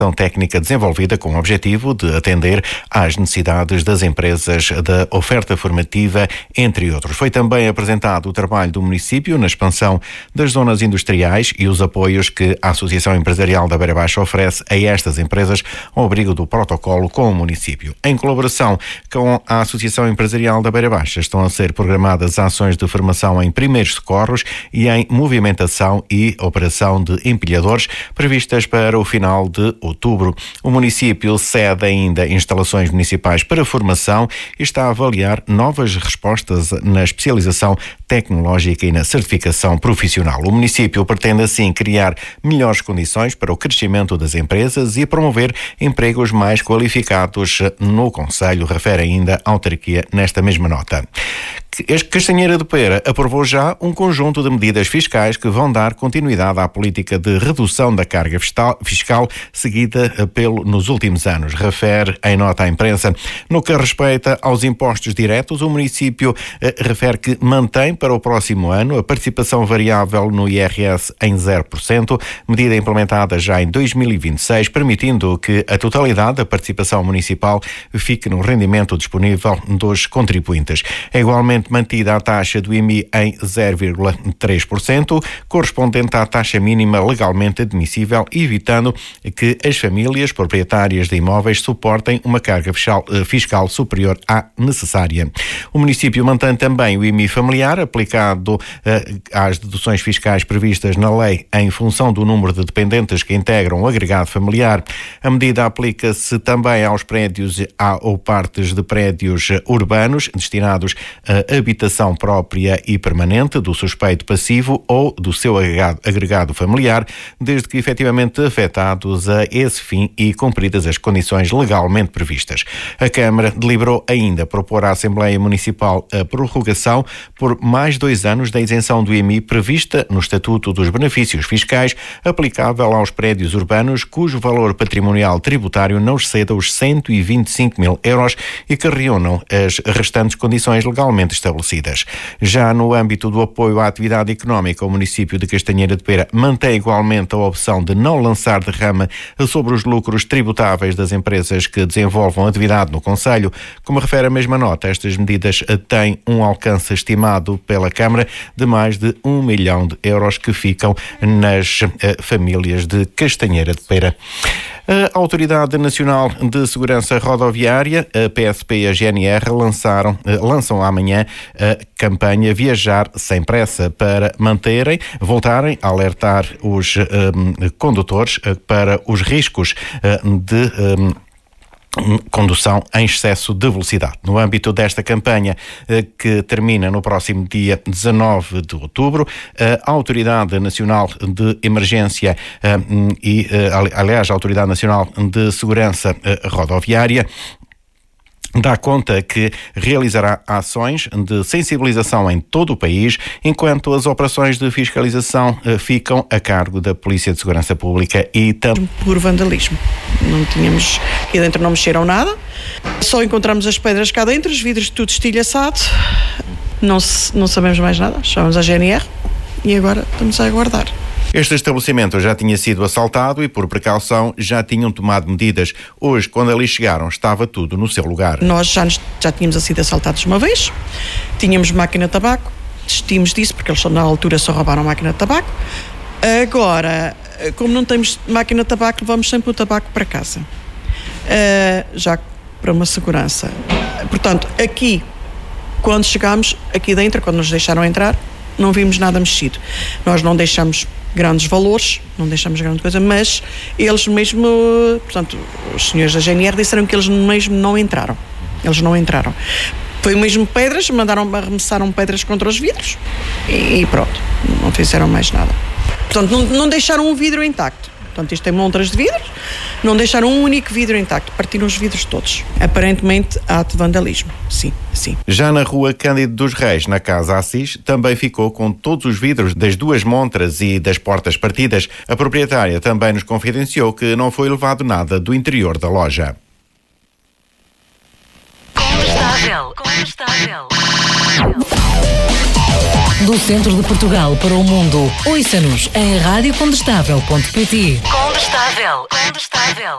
técnica desenvolvida com o objetivo de atender às necessidades das empresas da oferta formativa, entre outros. Foi também apresentado o trabalho do município na expansão das zonas industriais e os apoios que a Associação Empresarial da Beira Baixa oferece a estas empresas ao abrigo do protocolo com o município. Em colaboração com a Associação Empresarial da Beira Baixa estão a ser programadas ações de formação em primeiros socorros e em movimentação e operação de empilhadores previstas para o final de outubro. O município cede ainda instalações municipais para formação e está a avaliar novas respostas na especialização tecnológica e na certificação profissional. O município pretende assim criar melhores condições para o crescimento das empresas e promover empregos mais qualificados no concelho, refere ainda a autarquia nesta mesma nota. Castanheira de Pera aprovou já um conjunto de medidas fiscais que vão dar continuidade à política de redução da carga fiscal seguida nos últimos anos, refere em nota à imprensa. No que respeita aos impostos diretos, o município refere que mantém para o próximo ano a participação variável no IRS em 0%, medida implementada já em 2026, permitindo que a totalidade da participação municipal fique no rendimento disponível dos contribuintes. É igualmente mantida a taxa do IMI em 0,3%, correspondente à taxa mínima legalmente admissível, evitando que as famílias proprietárias de imóveis suportem uma carga fiscal superior à necessária. O município mantém também o IMI familiar aplicado às deduções fiscais previstas na lei em função do número de dependentes que integram o agregado familiar. A medida aplica-se também aos prédios ou partes de prédios urbanos destinados a habitação própria e permanente do suspeito passivo ou do seu agregado familiar, desde que efetivamente afetados a esse fim e cumpridas as condições legalmente previstas. A Câmara deliberou ainda propor à Assembleia Municipal a prorrogação por mais 2 anos da isenção do IMI prevista no Estatuto dos Benefícios Fiscais, aplicável aos prédios urbanos cujo valor patrimonial tributário não exceda os 125 mil euros e que reúnam as restantes condições legalmente estabelecidas. Já no âmbito do apoio à atividade económica, o município de Castanheira de Pera mantém igualmente a opção de não lançar derrama sobre os lucros tributáveis das empresas que desenvolvam atividade no concelho. Como refere a mesma nota, estas medidas têm um alcance estimado pela Câmara de mais de 1 milhão de euros que ficam nas famílias de Castanheira de Pera. A Autoridade Nacional de Segurança Rodoviária, a PSP e a GNR lançam amanhã a campanha Viajar Sem Pressa para voltarem a alertar os condutores para os riscos de condução em excesso de velocidade. No âmbito desta campanha, que termina no próximo dia 19 de outubro, a Autoridade Nacional de Emergência a Autoridade Nacional de Segurança Rodoviária dá conta que realizará ações de sensibilização em todo o país, enquanto as operações de fiscalização ficam a cargo da Polícia de Segurança Pública e também por vandalismo. Não tínhamos, aqui dentro não mexeram nada, só encontramos as pedras cá dentro, os vidros tudo estilhaçado, não sabemos mais nada, chamamos a GNR e agora estamos a aguardar. Este estabelecimento já tinha sido assaltado e, por precaução, já tinham tomado medidas. Hoje, quando ali chegaram, estava tudo no seu lugar. Nós já tínhamos sido assaltados uma vez, tínhamos máquina de tabaco, desistimos disso porque eles na altura só roubaram máquina de tabaco. Agora, como não temos máquina de tabaco, levamos sempre o tabaco para casa, já para uma segurança. Portanto, aqui, quando chegámos, aqui dentro, quando nos deixaram entrar, não vimos nada mexido. Nós não deixamos grandes valores, não deixamos grande coisa, mas eles mesmo, portanto, os senhores da GNR disseram que eles mesmo não entraram. Eles não entraram. Foi mesmo pedras, arremessaram pedras contra os vidros e pronto, não fizeram mais nada. Portanto, não deixaram um vidro intacto. Portanto, isto tem montras de vidros, não deixaram um único vidro intacto, partiram os vidros todos. Aparentemente, ato de vandalismo. Sim. Já na rua Cândido dos Reis, na Casa Assis, também ficou com todos os vidros das 2 montras e das portas partidas. A proprietária também nos confidenciou que não foi levado nada do interior da loja. Condestável. Do centro de Portugal para o mundo, ouça-nos em radiocondestável.pt. Condestável.